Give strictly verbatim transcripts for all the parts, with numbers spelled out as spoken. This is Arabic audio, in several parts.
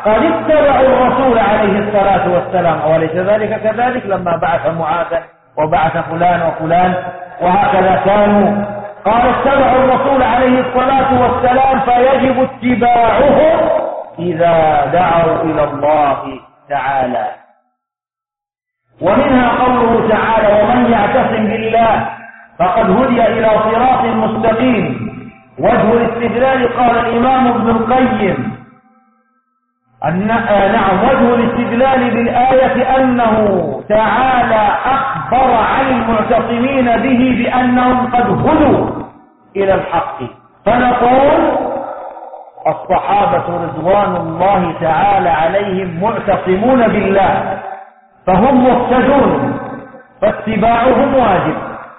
قد اتبعوا الرسول عليه الصلاة والسلام، وليس ذلك كذلك لما بعث معاذا وبعث فلان وفلان وهكذا كانوا. قال اتبعوا الرسول عليه الصلاة والسلام فيجب اتباعهم إذا دعوا إلى الله تعالى. ومنها قوله تعالى ومن يعتصم بالله فقد هدي إلى صراط مستقيم. وجه الاستدلال قال الإمام ابن القيم نعم وجه الاستدلال بالآية أنه تعالى أخبر عن المعتصمين به بأنهم قد هدوا إلى الحق، فنقول الصحابة رضوان الله تعالى عليهم معتصمون بالله فهم مهتدون، فاتباعهم واجب.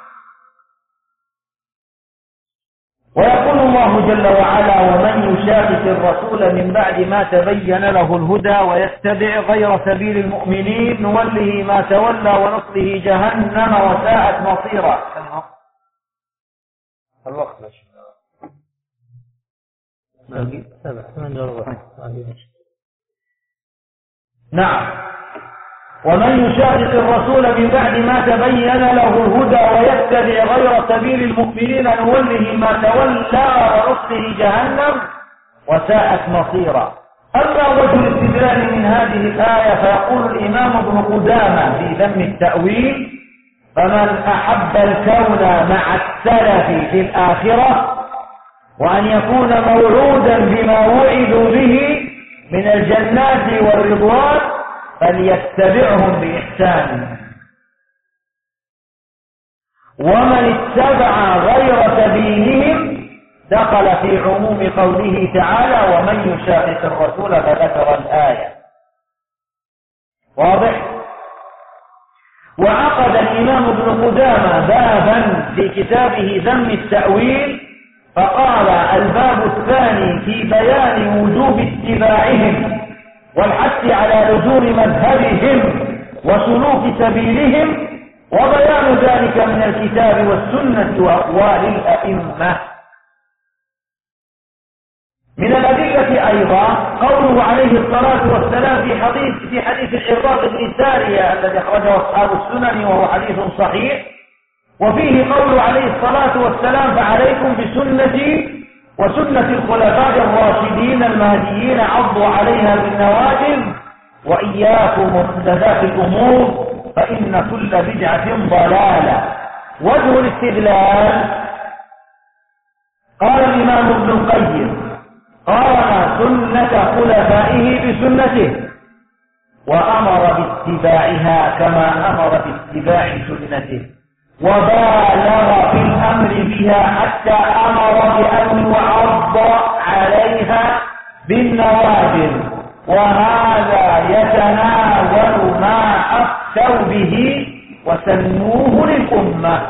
ويقول الله جل وعلا ومن يشاقق الرسول من بعد ما تبين له الهدى ويتبع غير سبيل المؤمنين نوله ما تولى ونصله جهنم وساءت مصيرا. الوقت نعم ومن يشاقق الرسول من بعد ما تبين له الهدى ويتبع غير سبيل المؤمنين نوله ما تولى ونصله جهنم وساءت مصيرا. أما وجه الاستدلال من هذه الآية فيقول الإمام ابن قدامة في ذم التأويل فمن أحب الكون مع السلف في الآخرة وأن يكون موعودا بما وعدوا به من الجنات والرضوان فليتبعهم بإحسان، ومن اتبع غير سبيلهم دخل في عموم قوله تعالى ومن يشاقق الرسول فذكر الآية. واضح؟ وعقد الإمام ابن قدامة بابا في كتابه ذم التأويل فقال الباب الثاني في بيان وجوب اتباعهم والحث على لزوم مذهبهم وسلوك سبيلهم وبيان ذلك من الكتاب والسنة وأقوال الأئمة. من الأدلة أيضا قوله عليه الصلاة والسلام في حديث في حديث العرباض بن سارية الذي أخرجه أصحاب السنن وهو حديث صحيح، وفيه قوله عليه الصلاة والسلام فعليكم بسنتي وسنة الخلفاء الراشدين المهديين عضوا عليها بالنواجذ وإياكم محدثات الأمور فإن كل بدعة ضلالة. وجه الاستدلال قال الإمام ابن القيم قارن سنة خلفائه بسنته وأمر باتباعها كما أمر باتباع سنته وبالغ في الأمر بها حتى أمر بأن يعض عليها بالنواجذ، وهذا يتناول ما أفتوا به وسنوه للأمة.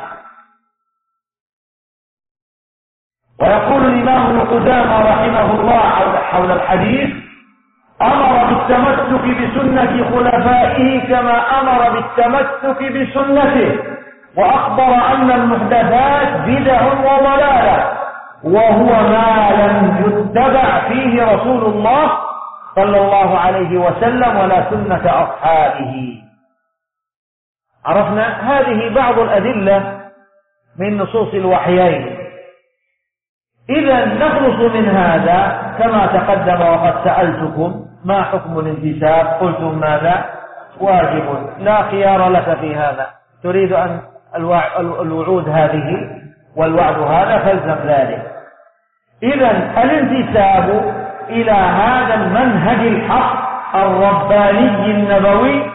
ويقول الإمام ابن قدامة رحمه الله حول الحديث أمر بالتمسك بسنة خلفائه كما أمر بالتمسك بسنته، وأخبر أن المحدثات بدع وضلالة وهو ما لم يتبع فيه رسول الله صلى الله عليه وسلم ولا سنة أصحابه. عرفنا هذه بعض الأدلة من نصوص الوحيين. إذا نخلص من هذا كما تقدم وقد سألتكم ما حكم الانتساب؟ قلتم ماذا؟ واجب لا خيار لك في هذا، تريد أن الوعود هذه والوعد هذا فالزم ذلك. إذا الانتساب إلى هذا المنهج الحق الرباني النبوي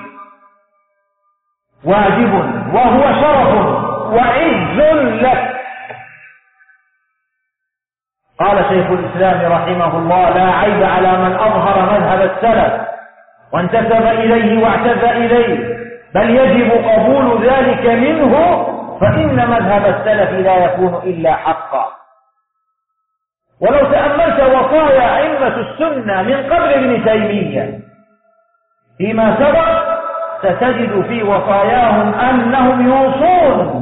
واجب وهو شرف وعز لك. قال شيخ الإسلام رحمه الله لا عيب على من أظهر مذهب السلف وانتسب إليه واعتز إليه، بل يجب قبول ذلك منه فإن مذهب السلف لا يكون إلا حقا. ولو تأملت وصايا أئمة السنة من قبل ابن تيمية فيما سبق ستجد في وصاياهم أنهم يوصون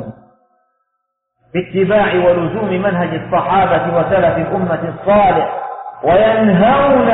باتباع ولزوم منهج الصحابة وسلف الأمة الصالح وينهون